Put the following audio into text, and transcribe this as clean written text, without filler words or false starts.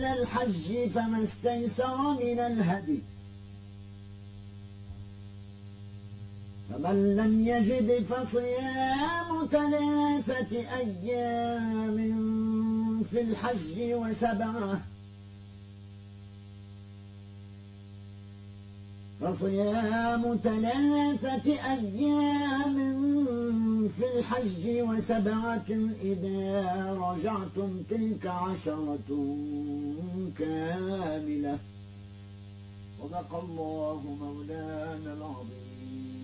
الحج فما استيسر من الهدي فمن لم يجد فصيام 3 أيام في الحج وسبعة فصيام 3 أيام في الحج وسبعة إذا رجعتم تلك 10 كاملة. صدق الله مولانا العظيم.